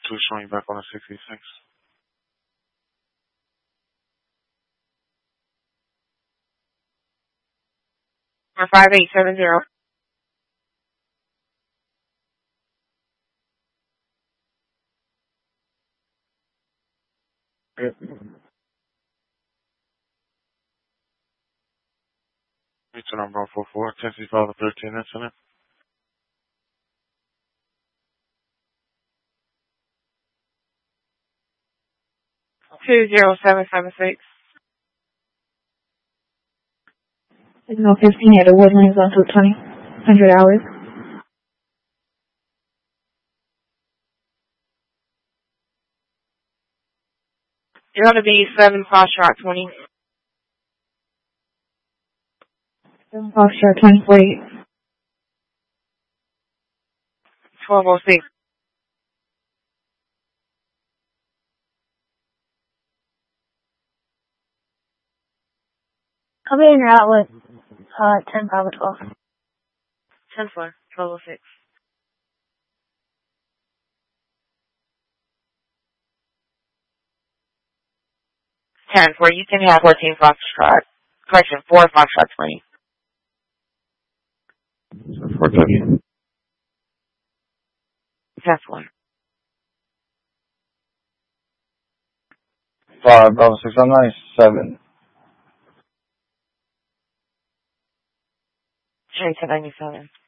2 showing back on the 66. For 5870. Return on Brown 44, Tennessee Father 13 incident. 20776. Signal 15 at the Woodlands on 220, 100 hours. You're going to be 7 Foxtrot 20. 7 Foxtrot 2048. 1206. I'll be in your outlet, 10 5 12. 10 floor, 1206. Where you can have 14 Foxtrot. Correction, 4 Foxtrot 20. 430. 10 floor. 5 Bravo 6 on 97. Straight to 97.